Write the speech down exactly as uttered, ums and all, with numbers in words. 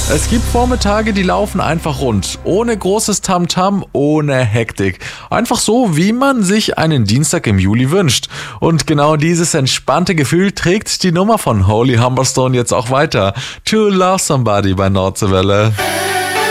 Es gibt Vormittage, die laufen einfach rund. Ohne großes Tamtam, ohne Hektik. Einfach so, wie man sich einen Dienstag im Juli wünscht. Und genau dieses entspannte Gefühl trägt die Nummer von Holy Humberstone jetzt auch weiter. To Love Somebody bei Nordseewelle.